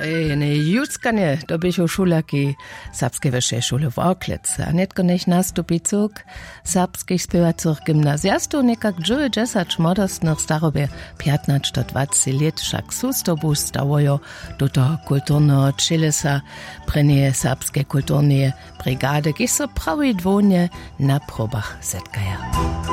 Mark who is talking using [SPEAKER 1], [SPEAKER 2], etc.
[SPEAKER 1] Ne, juckanie, to bych u šulaki serbskiej wyższej szule w Oklicy, a netko nech nastupi cuk serbskich śpiewacych gimnazjastów, nekak 90 młodostnych starobie 15-20 lat, však sustobu stawajo do toho kulturnego čelesa prenie serbskiej kulturnej brigady, ki so prawie dwonie na probach setkaja.